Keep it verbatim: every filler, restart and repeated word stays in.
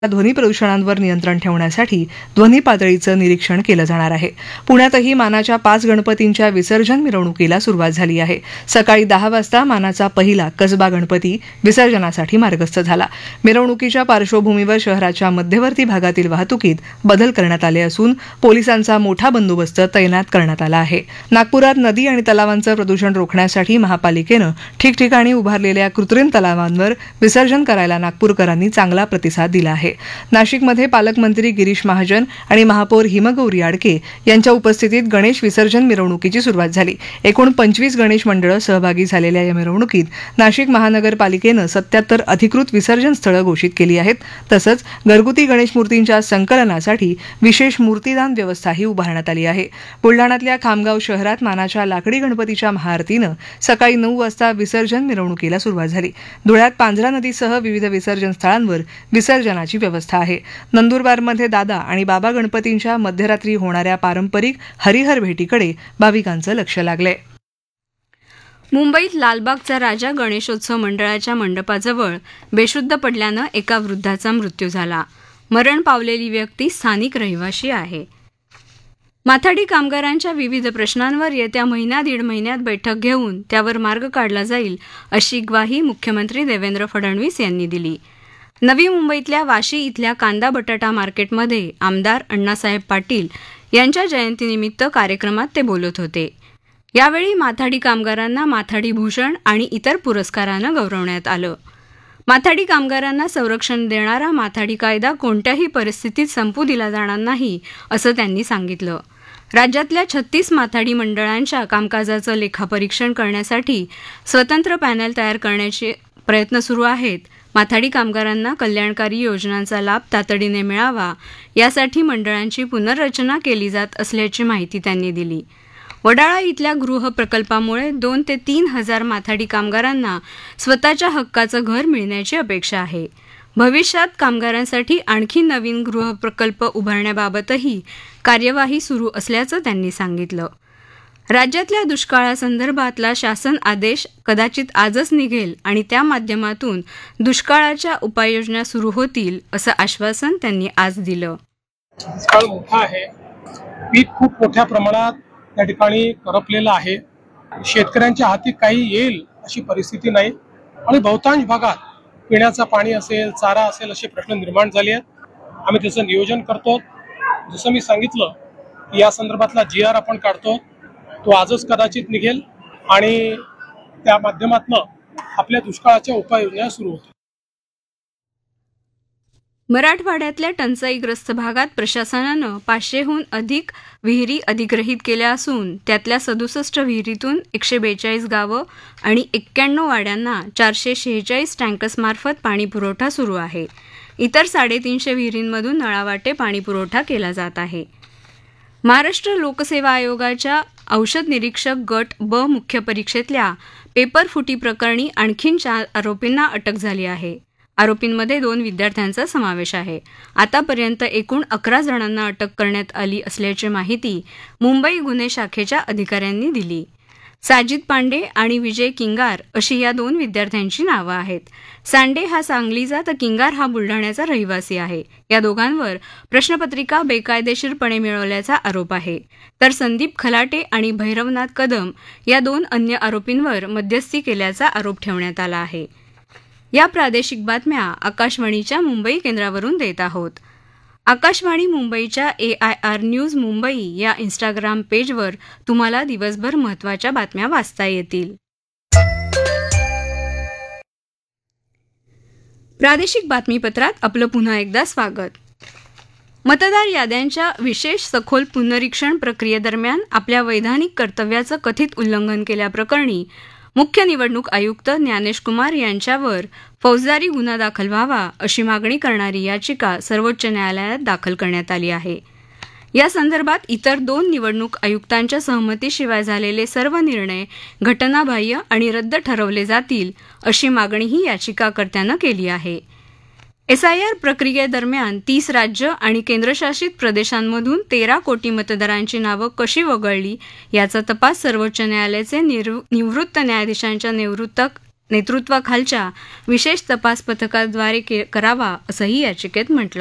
ध्वनी प्रदूषणांवर नियंत्रण ठेवण्यासाठी ध्वनी पातळीचं निरीक्षण केलं जाणार आहे. पुण्यातही मानाच्या पाच गणपतींच्या विसर्जन मिरवणुकीला सुरुवात झाली आहे. सकाळी दहा वाजता मानाचा पहिला कसबा गणपती विसर्जनासाठी मार्गस्थ झाला. मिरवणुकीच्या पार्श्वभूमीवर शहराच्या मध्यवर्ती भागातील वाहतुकीत बदल करण्यात आले असून पोलिसांचा मोठा बंदोबस्त तैनात करण्यात आला आहे. नागपुरात नदी आणि तलावांचं प्रदूषण रोखण्यासाठी महापालिकेनं ठिकठिकाणी उभारलेल्या कृत्रिम तलावांवर विसर्जन करायला नागपूरकरांनी चांगला प्रतिसाद दिला आहे. नाशिकमध्ये पालकमंत्री गिरीश महाजन आणि महापौर हिमगौरी आडके यांच्या उपस्थितीत गणेश विसर्जन मिरवणुकीची सुरुवात झाली. एकूण पंचवीस गणेश मंडळं सहभागी झालेल्या या मिरवणुकीत नाशिक महानगरपालिकेनं सत्याहत्तर अधिकृत विसर्जन स्थळं घोषित केली आहेत. तसंच घरगुती गणेश मूर्तींच्या संकलनासाठी विशेष मूर्तीदान व्यवस्थाही उभारण्यात आली आहे. बुलढाण्यातल्या खामगाव शहरात मानाच्या लाकडी गणपतीच्या महाआरतीनं सकाळी नऊ वाजता विसर्जन मिरवणुकीला सुरुवात झाली. धुळ्यात पांझरा नदीसह विविध विसर्जन स्थळांवर विसर्जनाची व्यवस्था आहे. नंदुरबारमध्ये दादा आणि बाबा गणपतींच्या मध्यरात्री होणाऱ्या पारंपरिक हरिहर भेटीकडे भाविकांचं लक्ष लागलंय. मुंबईत लालबागचा राजा गणेशोत्सव मंडळाच्या मंडपाजवळ बेशुद्ध पडल्यानं एका वृद्धाचा मृत्यू झाला. मरण पावलेली व्यक्ती स्थानिक रहिवाशी आहे. माथाडी कामगारांच्या विविध प्रश्नांवर येत्या महिना दीड महिन्यात बैठक घेऊन त्यावर मार्ग काढला जाईल अशी ग्वाही मुख्यमंत्री देवेंद्र फडणवीस यांनी दिली. नवी मुंबईतल्या वाशी इथल्या कांदा बटाटा मार्केटमध्ये आमदार अण्णासाहेब पाटील यांच्या जयंतीनिमित्त कार्यक्रमात ते बोलत होते. यावेळी माथाडी कामगारांना माथाडी भूषण आणि इतर पुरस्कारानं गौरवण्यात आलं. माथाडी कामगारांना संरक्षण देणारा माथाडी कायदा कोणत्याही परिस्थितीत संपू दिला जाणार नाही असं त्यांनी सांगितलं. राज्यातल्या छत्तीस माथाडी मंडळांच्या कामकाजाचं लेखापरीक्षण करण्यासाठी स्वतंत्र पॅनल तयार करण्याचे प्रयत्न सुरू आहेत. माथाडी कामगारांना कल्याणकारी योजनांचा लाभ तातडीने मिळावा यासाठी मंडळांची पुनर्रचना केली जात असल्याची माहिती त्यांनी दिली. वडाळा इथल्या गृह प्रकल्पामुळे दोन ते तीन हजार माथाडी कामगारांना स्वतःच्या हक्काचं घर मिळण्याची अपेक्षा आहे. भविष्यात कामगारांसाठी आणखी नवीन गृह प्रकल्प उभारण्याबाबतही कार्यवाही सुरू असल्याचं त्यांनी सांगितलं. राज्यातल्या दुष्काळासंदर्भातला शासन आदेश कदाचित आजच निघेल आणि त्या माध्यमातून दुष्काळाच्या उपाययोजना सुरू होतील असं आश्वासन त्यांनी आज दिलं. दुष्काळ मोठा आहे, पीक खूप मोठ्या प्रमाणात त्या ठिकाणी करपलेलं आहे. शेतकऱ्यांच्या हाती काही येईल अशी परिस्थिती नाही आणि बहुतांश भागात पिण्याचं पाणी असेल, चारा असेल असे प्रश्न निर्माण झाले आहेत. आम्ही त्याचं नियोजन करतो. जसं मी सांगितलं की या संदर्भातला जी आर आपण काढतो, तो आजच कदाचित निघेल आणि त्या माध्यमातून आपल्या दुष्काळाच्या उपाययोजना सुरू होतील. मराठवाड्यातल्या टंचाईग्रस्त भागात प्रशासनानं पाचशेहून अधिक विहिरी अधिग्रहित केल्या असून त्यातल्या सदुसष्ट विहिरीतून एकशे बेचाळीस गावं आणि एक्क्याण्णव वाड्यांना चारशे शेहेचाळीस टँकर्समार्फत पाणी पुरवठा सुरू आहे. इतर साडेतीनशे विहिरींमधून नळावाटे पाणी पुरवठा केला जात आहे. महाराष्ट्र लोकसेवा आयोगाच्या औषध निरीक्षक गट ब मुख्य परीक्षेतल्या पेपर फुटी प्रकरणी आणखीन चार आरोपींना अटक झाली आहे. आरोपींमध्ये दोन विद्यार्थ्यांचा समावेश आहे. आतापर्यंत एकूण अकरा जणांना अटक करण्यात आली असल्याची माहिती मुंबई गुन्हे शाखेच्या अधिकाऱ्यांनी दिली. साजिद पांडे आणि विजय किंगार अशी या दोन विद्यार्थ्यांची नावं आहेत. सांडे हा सांगलीचा तर किंगार हा बुलढाण्याचा रहिवासी आहे. या दोघांवर प्रश्नपत्रिका बेकायदेशीरपणे मिळवल्याचा आरोप आहे. तर संदीप खलाटे आणि भैरवनाथ कदम या दोन अन्य आरोपींवर मध्यस्थी केल्याचा आरोप ठेवण्यात आला आहे. या प्रादेशिक बातम्या आकाशवाणीच्या मुंबई केंद्रावरून देत आहोत. आकाशवाणी मुंबईच्या ए आय आर न्यूज मुंबई या इंस्टाग्राम पेजवर तुम्हाला दिवसभर महत्त्वाच्या बातम्या वाचता येतील. प्रादेशिक बातमीपत्रात आपलं पुन्हा एकदा स्वागत. मतदार याद्यांच्या विशेष सखोल पुनरीक्षण प्रक्रियेदरम्यान आपल्या वैधानिक कर्तव्याचं कथित उल्लंघन केल्याप्रकरणी मुख्य निवडणूक आयुक्त ज्ञानेश कुमार यांच्यावर फौजदारी गुन्हा दाखल व्हावा अशी मागणी करणारी याचिका सर्वोच्च न्यायालयात दाखल करण्यात आली आहे. या संदर्भात इतर दोन निवडणूक आयुक्तांच्या सहमतीशिवाय झालेले सर्व निर्णय घटनाबाह्य आणि रद्द ठरवले जातील अशी मागणीही याचिकाकर्त्यानं केली आहे. एसआयआर प्रक्रियेदरम्यान तीस राज्य आणि केंद्रशासित प्रदेशांमधून तेरा कोटी मतदारांची नावं कशी वगळली याचा तपास सर्वोच्च न्यायालयाचे निवृत्त न्यायाधीशांच्या निवृत्त नेतृत्वाखालच्या विशेष तपास पथकाद्वारे के- करावा असंही याचिकेत म्हटलं